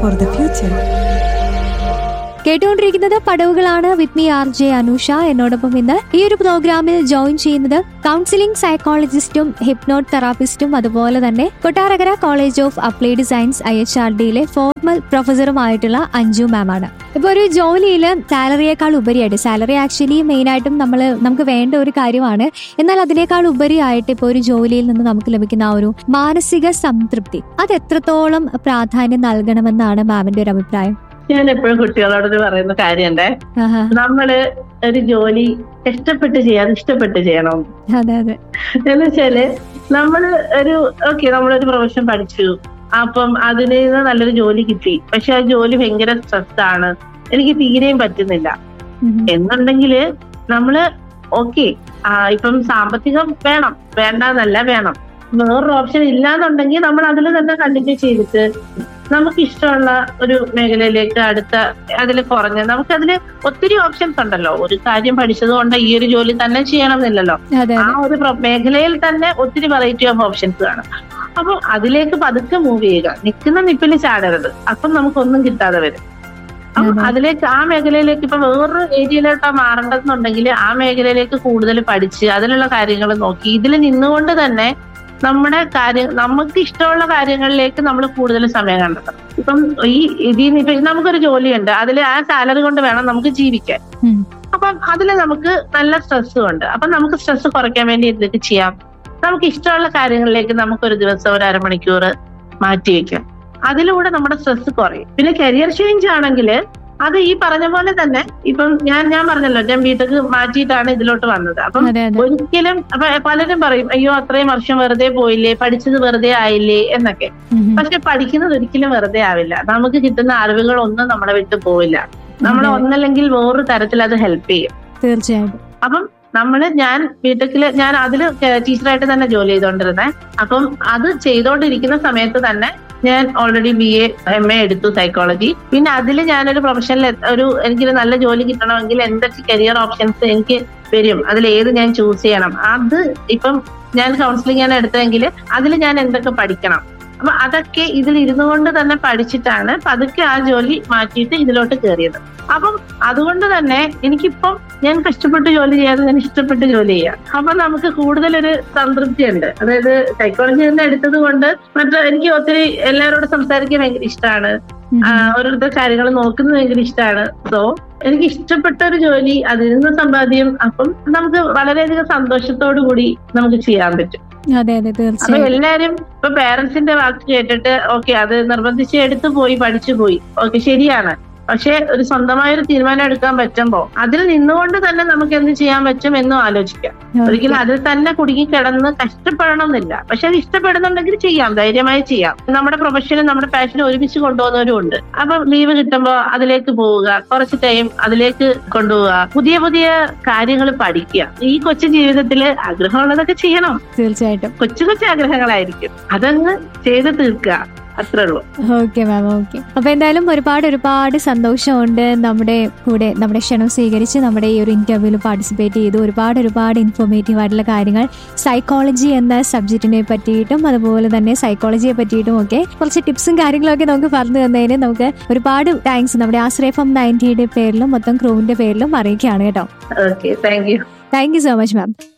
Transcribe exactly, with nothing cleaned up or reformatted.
for the future. കേട്ടുകൊണ്ടിരിക്കുന്നത് പടവുകളാണ് with me R J Anusha. എന്നോടൊപ്പം ഇന്ന് ഈ ഒരു പ്രോഗ്രാമിൽ ജോയിൻ ചെയ്യുന്നത് കൗൺസിലിംഗ് സൈക്കോളജിസ്റ്റും ഹിപ്നോട്ട് തെറാപ്പിസ്റ്റും അതുപോലെ തന്നെ Kottarakkara college of applied science I H R ഡിയിലെ formal പ്രൊഫസറുമായിട്ടുള്ള Anju മാം ആണ്. ഇപ്പൊ ഒരു ജോലിയിൽ സാലറിയേക്കാൾ ഉപരിയായിട്ട്, സാലറി ആക്ച്വലി മെയിൻ ആയിട്ടും നമ്മൾ നമുക്ക് വേണ്ട ഒരു കാര്യമാണ്, എന്നാൽ അതിനേക്കാൾ ഉപരിയായിട്ട് ഇപ്പൊ ഒരു ജോലിയിൽ നിന്ന് നമുക്ക് ലഭിക്കുന്ന ആ ഒരു മാനസിക സംതൃപ്തി അത് എത്രത്തോളം പ്രാധാന്യം നൽകണമെന്നാണ് മാമിന്റെ ഒരു അഭിപ്രായം? ഞാൻ എപ്പോഴും കുട്ടികളോട് പറയുന്ന കാര്യണ്ടേ, നമ്മള് ഒരു ജോലി ഇഷ്ടപ്പെട്ട് ചെയ്യാൻ ഇഷ്ടപ്പെട്ട് ചെയ്യണം. എന്ന് വെച്ചാല് നമ്മള് ഒരു ഓക്കെ നമ്മളൊരു പ്രൊഫഷൻ പഠിച്ചു, അപ്പം അതിൽ നിന്ന് നല്ലൊരു ജോലി കിട്ടി, പക്ഷെ ആ ജോലി ഭയങ്കര സ്ട്രെസ് ആണ്, എനിക്ക് തീരെയും പറ്റുന്നില്ല എന്നുണ്ടെങ്കില് നമ്മള് ഓക്കെ ആ ഇപ്പം സാമ്പത്തികം വേണം, വേണ്ടെന്നല്ല വേണം, വേറൊരു ഓപ്ഷൻ ഇല്ലാന്നുണ്ടെങ്കിൽ നമ്മൾ അതിൽ തന്നെ കണ്ടിന്യൂ ചെയ്തിട്ട് നമുക്ക് ഇഷ്ടമുള്ള ഒരു മേഖലയിലേക്ക് അടുത്ത അതിൽ കുറഞ്ഞ നമുക്കതില് ഒത്തിരി ഓപ്ഷൻസ് ഉണ്ടല്ലോ. ഒരു കാര്യം പഠിച്ചത് കൊണ്ട് ഈ ഒരു ജോലി തന്നെ ചെയ്യണമെന്നില്ലല്ലോ. ആ ഒരു മേഖലയിൽ തന്നെ ഒത്തിരി വെറൈറ്റി ഓഫ് ഓപ്ഷൻസ് കാണും. അപ്പൊ അതിലേക്ക് പതുക്കെ മൂവ് ചെയ്യുക, നിൽക്കുന്ന നിപ്പിൽ ചാടരുത്, അപ്പം നമുക്കൊന്നും കിട്ടാതെ വരും. അപ്പൊ അതിലേക്ക് ആ മേഖലയിലേക്ക് ഇപ്പൊ വേറൊരു ഏരിയയിലോട്ടാ മാറേണ്ടതെന്നുണ്ടെങ്കിൽ ആ മേഖലയിലേക്ക് കൂടുതൽ പഠിച്ച് അതിലുള്ള കാര്യങ്ങൾ നോക്കി ഇതിൽ നിന്നുകൊണ്ട് തന്നെ നമ്മുടെ കാര്യം നമുക്ക് ഇഷ്ടമുള്ള കാര്യങ്ങളിലേക്ക് നമ്മൾ കൂടുതൽ സമയം കണ്ടെത്തണം. ഇപ്പം ഈ ഇതിൽ ഇപ്പൊ നമുക്കൊരു ജോലിയുണ്ട്, അതിൽ ആ സാലറി കൊണ്ട് വേണം നമുക്ക് ജീവിക്കാൻ. അപ്പം അതിൽ നമുക്ക് നല്ല സ്ട്രെസ്സും ഉണ്ട്. അപ്പൊ നമുക്ക് സ്ട്രെസ് കുറയ്ക്കാൻ വേണ്ടി എന്തൊക്കെ ചെയ്യാം? നമുക്ക് ഇഷ്ടമുള്ള കാര്യങ്ങളിലേക്ക് നമുക്കൊരു ദിവസം ഒരു അരമണിക്കൂർ മാറ്റി വെക്കാം. അതിലൂടെ നമ്മുടെ സ്ട്രെസ് കുറയും. പിന്നെ കരിയർ ചേഞ്ച് ആണെങ്കിൽ അത് ഈ പറഞ്ഞ പോലെ തന്നെ ഇപ്പം ഞാൻ ഞാൻ പറഞ്ഞല്ലോ ഞാൻ വീട്ടിലേക്ക് മാറ്റിയിട്ടാണ് ഇതിലോട്ട് വന്നത്. അപ്പം ഒരിക്കലും അപ്പൊ പലരും പറയും അയ്യോ അത്രയും വർഷം വെറുതെ പോയില്ലേ, പഠിച്ചത് വെറുതെ ആയില്ലേ എന്നൊക്കെ. പക്ഷെ പഠിക്കുന്നത് ഒരിക്കലും വെറുതെ ആവില്ല. നമുക്ക് കിട്ടുന്ന അറിവുകളൊന്നും നമ്മളെ വിട്ടു പോവില്ല. നമ്മളെ ഒന്നല്ലെങ്കിൽ വേറൊരു തരത്തിൽ അത് ഹെൽപ്പ് ചെയ്യും തീർച്ചയായിട്ടും. അപ്പം നമ്മള് ഞാൻ ബിടെക്കില് ഞാൻ അതില് ടീച്ചറായിട്ട് തന്നെ ജോലി ചെയ്തോണ്ടിരുന്നേ. അപ്പം അത് ചെയ്തോണ്ടിരിക്കുന്ന സമയത്ത് തന്നെ ഞാൻ already B A M A എടുത്തു സൈക്കോളജി. പിന്നെ അതിൽ ഞാനൊരു പ്രൊഫഷനിൽ ഒരു എനിക്കൊരു നല്ല ജോലി കിട്ടണമെങ്കിൽ എന്തൊക്കെ കരിയർ ഓപ്ഷൻസ് എനിക്ക് വരും, അതിൽ ഏത് ഞാൻ ചൂസ് ചെയ്യണം, അത് ഇപ്പം ഞാൻ കൗൺസിലിംഗ് ആണ് എടുത്തതെങ്കിൽ അതിൽ ഞാൻ എന്തൊക്കെ പഠിക്കണം, അപ്പൊ അതൊക്കെ ഇതിൽ ഇരുന്നു കൊണ്ട് തന്നെ പഠിച്ചിട്ടാണ് പതുക്കെ ആ ജോലി മാറ്റിയിട്ട് ഇതിലോട്ട് കയറിയത്. അപ്പം അതുകൊണ്ട് തന്നെ എനിക്കിപ്പം ഞാൻ കഷ്ടപ്പെട്ട് ജോലി ചെയ്യാതെ ഞാൻ ഇഷ്ടപ്പെട്ട് ജോലി ചെയ്യാം. അപ്പൊ നമുക്ക് കൂടുതലൊരു സംതൃപ്തി ഉണ്ട്. അതായത് സൈക്കോളജി തന്നെ എടുത്തത് കൊണ്ട് മറ്റേ എനിക്ക് ഒത്തിരി എല്ലാവരോടും സംസാരിക്കാൻ ഭയങ്കര ഇഷ്ടമാണ്, ഓരോരുത്തർ കാര്യങ്ങൾ നോക്കുന്നത് ഭയങ്കര ഇഷ്ടമാണ്. സോ എനിക്ക് ഇഷ്ടപ്പെട്ട ഒരു ജോലി, അതിൽ നിന്ന് സമ്പാദ്യം, അപ്പം നമുക്ക് വളരെയധികം സന്തോഷത്തോടു കൂടി നമുക്ക് ചെയ്യാൻ പറ്റും. അപ്പൊ എല്ലാരും ഇപ്പൊ പേരൻസിന്റെ വാക്ക് കേട്ടിട്ട് ഓക്കെ അത് നിർബന്ധിച്ച് എടുത്തു പോയി പഠിച്ചു പോയി, ഓക്കെ ശരിയാണ്. പക്ഷെ ഒരു സ്വന്തമായ ഒരു തീരുമാനം എടുക്കാൻ പറ്റുമ്പോ അതിൽ നിന്നുകൊണ്ട് തന്നെ നമുക്ക് എന്ത് ചെയ്യാൻ പറ്റും എന്നും ആലോചിക്കാം. ഒരിക്കലും അതിൽ തന്നെ കുടുങ്ങി കിടന്ന് കഷ്ടപ്പെടണം എന്നില്ല. പക്ഷെ അത് ഇഷ്ടപ്പെടുന്നുണ്ടെങ്കിൽ ചെയ്യാം, ധൈര്യമായി ചെയ്യാം. നമ്മുടെ പ്രൊഫഷനും നമ്മുടെ പാഷനും ഒരുമിച്ച് കൊണ്ടുപോകുന്നവരും ഉണ്ട്. അപ്പൊ ലീവ് കിട്ടുമ്പോ അതിലേക്ക് പോവുക, കുറച്ച് ടൈം അതിലേക്ക് കൊണ്ടുപോവുക, പുതിയ പുതിയ കാര്യങ്ങൾ പഠിക്കുക. ഈ കൊച്ചു ജീവിതത്തില് ആഗ്രഹമുള്ളതൊക്കെ ചെയ്യണം. തീർച്ചയായിട്ടും കൊച്ചു കൊച്ചു ആഗ്രഹങ്ങളായിരിക്കും, അതങ്ങ് ചെയ്ത് തീർക്കുക, അത്രേ ഉള്ളൂ. Okay ma'am, okay. അപ്പൊ എന്തായാലും ഒരുപാട് ഒരുപാട് സന്തോഷമുണ്ട് നമ്മുടെ കൂടെ നമ്മുടെ ക്ഷണം സ്വീകരിച്ച് നമ്മുടെ ഈ ഒരു ഇന്റർവ്യൂവിൽ പാർട്ടിസിപ്പേറ്റ് ചെയ്തു. ഒരുപാട് ഒരുപാട് ഇൻഫോർമേറ്റീവ് ആയിട്ടുള്ള കാര്യങ്ങൾ സൈക്കോളജി എന്ന സബ്ജക്റ്റിനെ പറ്റിയിട്ടും അതുപോലെ തന്നെ സൈക്കോളജിയെ പറ്റിയിട്ടും ഒക്കെ കുറച്ച് ടിപ്സും കാര്യങ്ങളൊക്കെ നമുക്ക് പറഞ്ഞു തന്നതിന് നമുക്ക് ഒരുപാട് താങ്ക്സ് നമ്മുടെ ആശ്രയ എഫ് എം നയൻറ്റിയുടെ പേരിലും മൊത്തം ക്രൂവിന്റെ പേരിലും അറിയിക്കുകയാണ് കേട്ടോ. Okay, thank you. Thank you so much ma'am.